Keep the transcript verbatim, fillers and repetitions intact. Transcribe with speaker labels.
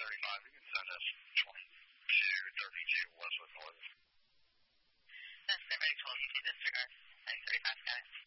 Speaker 1: thirty-five. You can send us twenty-two thirty-two Westwood North.
Speaker 2: That's the ready twelve, you can disregard nine thirty-five, got it.